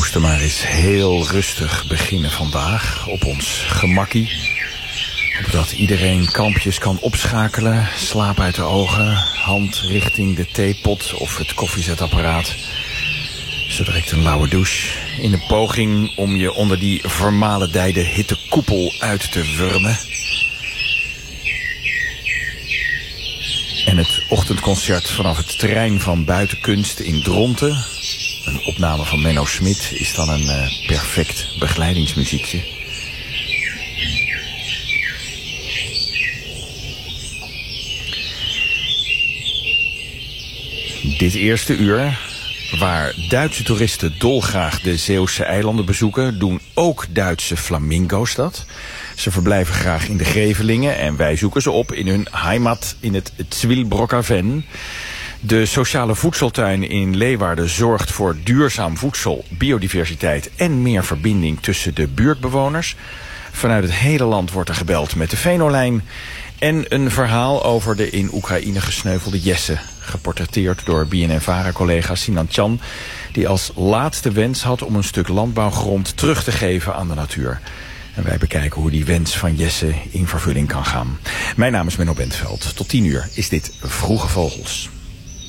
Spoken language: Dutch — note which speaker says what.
Speaker 1: moesten maar eens heel rustig beginnen vandaag, op ons gemakkie. Opdat iedereen kalmpjes kan opschakelen, slaap uit de ogen, hand richting de theepot of het koffiezetapparaat. Zo direct een lauwe douche, in een poging om je onder die vermalendijde hittekoepel uit te wurmen. En het ochtendconcert vanaf het terrein van Buitenkunst in Dronten, een opname van Menno Smit, is dan een perfect begeleidingsmuziekje. Dit eerste uur, waar Duitse toeristen dolgraag de Zeeuwse eilanden bezoeken, doen ook Duitse flamingo's dat. Ze verblijven graag in de Grevelingen en wij zoeken ze op in hun heimat in het Zwilbroekaven. De sociale voedseltuin in Leeuwarden zorgt voor duurzaam voedsel, biodiversiteit en meer verbinding tussen de buurtbewoners. Vanuit het hele land wordt er gebeld met de Venolijn. En een verhaal over de in Oekraïne gesneuvelde Jesse, geportretteerd door BNNVARA-collega Sinan Can, die als laatste wens had om een stuk landbouwgrond terug te geven aan de natuur. En wij bekijken hoe die wens van Jesse in vervulling kan gaan. Mijn naam is Menno Bentveld. Tot 10 uur is dit Vroege Vogels.